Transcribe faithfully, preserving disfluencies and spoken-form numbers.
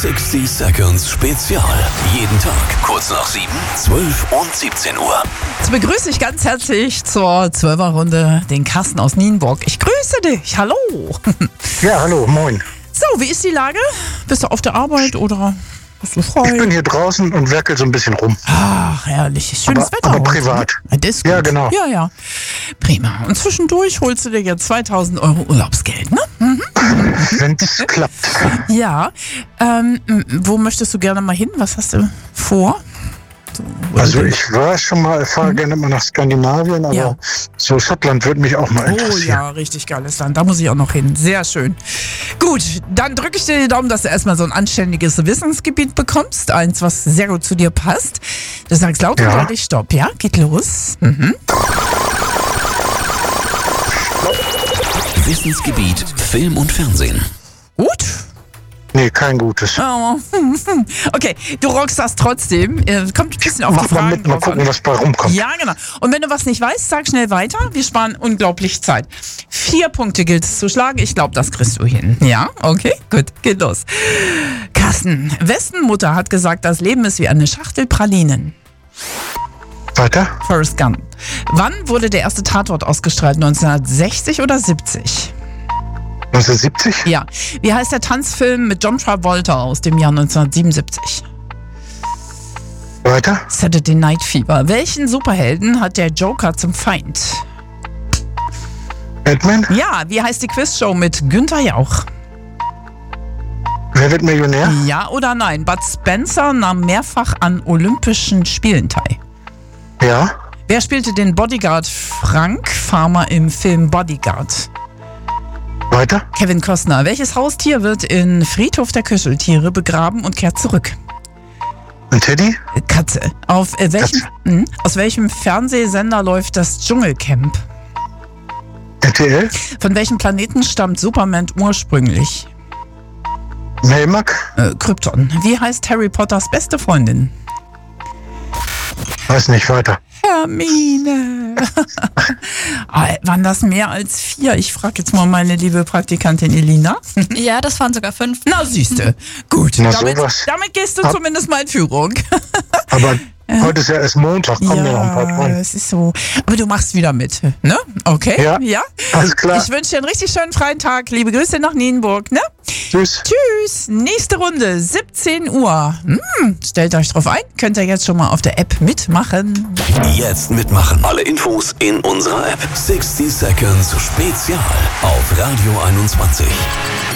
sechzig Seconds Spezial. Jeden Tag kurz nach sieben, zwölf und siebzehn Uhr. Jetzt begrüße ich ganz herzlich zur Zwölferrunde den Carsten aus Nienburg. Ich grüße dich. Hallo. Ja, hallo, moin. So, wie ist die Lage? Bist du auf der Arbeit oder hast du frei? Ich bin hier draußen und werkel so ein bisschen rum. Ach, herrlich. Schönes aber, Wetter. aber heute, privat. ne? Das ist gut. Ja, genau. Ja, ja. Prima. Und zwischendurch holst du dir jetzt zweitausend Euro Urlaubsgeld, ne? Mhm. Wenn es klappt. Ja. Ähm, wo möchtest du gerne mal hin? Was hast du vor? So, Also ich war schon mal, fahre gerne mal nach Skandinavien, aber Ja. so Schottland würde mich auch mal Oh interessieren. ja, richtig geiles Land. Da muss ich auch noch hin. Sehr schön. Gut, dann drücke ich dir die Daumen, dass du erstmal so ein anständiges Wissensgebiet bekommst. Eins, was sehr gut zu dir passt. Du sagst laut und Ja. deutlich Stopp, ja? Geht los. Mhm. Wissensgebiet Film und Fernsehen. Gut. Nee, kein gutes. Oh. Okay, du rockst das trotzdem. Äh, Kommt ein bisschen auf Mach die mal Fragen mit, mal drauf gucken, an. was bei rumkommt. Ja, genau. Und wenn du was nicht weißt, sag schnell weiter. Wir sparen unglaublich Zeit. Vier Punkte gilt es zu schlagen. Ich glaube, das kriegst du hin. Ja, okay, gut, geht los. Carsten, wessen Mutter hat gesagt, das Leben ist wie eine Schachtel Pralinen? Weiter? Forrest Gump. Wann wurde der erste Tatort ausgestrahlt? neunzehnhundertsechzig oder siebzig? neunzehnhundertsiebzig? Ja. Wie heißt der Tanzfilm mit John Travolta aus dem Jahr neunzehnhundertsiebenundsiebzig? Weiter? Saturday Night Fever. Welchen Superhelden hat der Joker zum Feind? Batman? Ja, wie heißt die Quizshow mit Günther Jauch? Wer wird Millionär? Ja oder nein? Bud Spencer nahm mehrfach an Olympischen Spielen teil. Ja? Wer spielte den Bodyguard Frank Farmer im Film Bodyguard? Weiter? Kevin Costner. Welches Haustier wird in Friedhof der Kuscheltiere begraben und kehrt zurück? Und Teddy? Katze. Auf äh, welchem, Katze. Hm? Aus welchem Fernsehsender läuft das Dschungelcamp? R T L? Von welchem Planeten stammt Superman ursprünglich? Melmac? Äh, Krypton. Wie heißt Harry Potters beste Freundin? Weiß nicht, weiter. Hermine. Ah, waren das mehr als vier? Ich frage jetzt mal meine liebe Praktikantin Elina. Ja, das waren sogar fünf. Na, siehste. Gut, Na, damit, sowas. damit gehst du Ab- zumindest mal in Führung. Aber heute ist ja erst Montag, kommen ja noch ein paar Ja, dran. es ist so. Aber du machst wieder mit, ne? Okay? Ja. Ja? Alles klar. Ich wünsche dir einen richtig schönen freien Tag. Liebe Grüße nach Nienburg, ne? Tschüss. Tschüss. Nächste Runde, siebzehn Uhr. Hm, stellt euch drauf ein. Könnt ihr jetzt schon mal auf der App mitmachen. Jetzt mitmachen. Alle Infos in unserer App. sechzig Seconds Spezial auf Radio einundzwanzig.